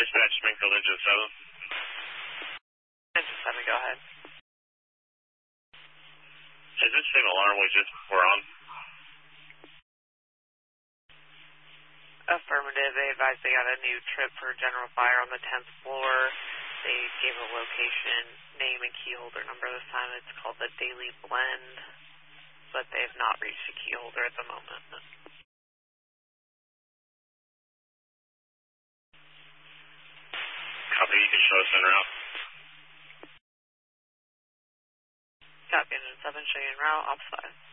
Dispatch, Springfield, Engine 7. Engine 7, go ahead. Is this same alarm we just were on? Affirmative. They advised they got a new trip for general fire on the 10th floor. They gave a location, name, and key holder number this time. It's called the Daily Blend, but they have not reached a key holder at the moment. Copy, you can show us en route. Copy, Engine 7, show you en route, ops 5.